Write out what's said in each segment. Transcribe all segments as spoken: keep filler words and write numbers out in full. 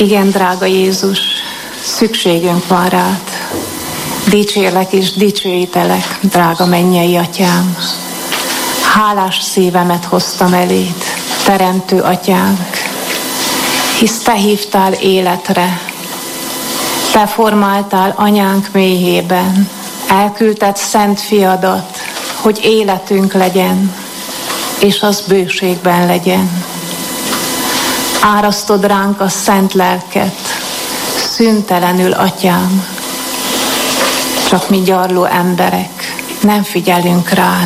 Igen, drága Jézus, szükségünk van rád. Dicsérlek és dicsőítelek, drága mennyei atyám. Hálás szívemet hoztam eléd, teremtő atyánk, hisz te hívtál életre, te formáltál anyánk méhében, elküldted szent fiadat, hogy életünk legyen, és az bőségben legyen. Árasztod ránk a szent lelket, szüntelenül, atyám. Csak mi gyarló emberek nem figyelünk rád.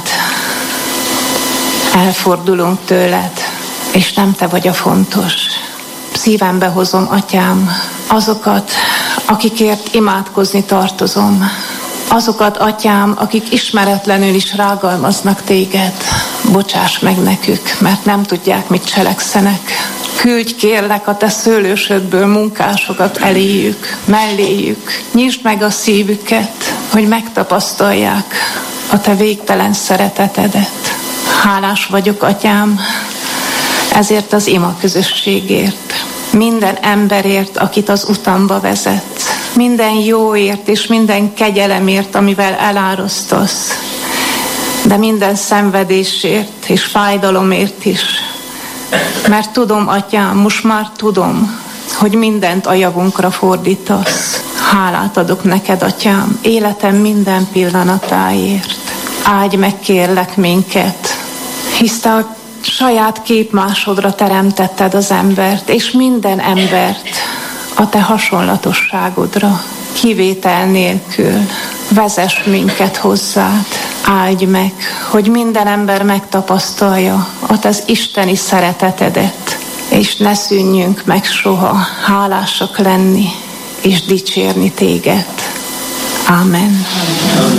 Elfordulunk tőled, és nem te vagy a fontos. Szívembe hozom, atyám, azokat, akikért imádkozni tartozom. Azokat, atyám, akik ismeretlenül is rágalmaznak téged. Bocsáss meg nekük, mert nem tudják, mit cselekszenek. Küldj, kérlek, a te szőlősödből munkásokat eléjük, melléjük. Nyisd meg a szívüket, hogy megtapasztalják a te végtelen szeretetedet. Hálás vagyok, atyám, ezért az ima közösségért. Minden emberért, akit az utamba vezetsz. Minden jóért és minden kegyelemért, amivel elárasztasz. De minden szenvedésért és fájdalomért is. Mert tudom, atyám, most már tudom, hogy mindent a javunkra fordítasz. Hálát adok neked, atyám, életem minden pillanatáért. Áldj meg, kérlek, minket, hisz te a saját képmásodra teremtetted az embert, és minden embert a te hasonlatosságodra, kivétel nélkül. Vezess minket hozzád. Áldj meg, hogy minden ember megtapasztalja a te isteni szeretetedet, és ne szűnjünk meg soha hálásak lenni és dicsérni téged. Ámen.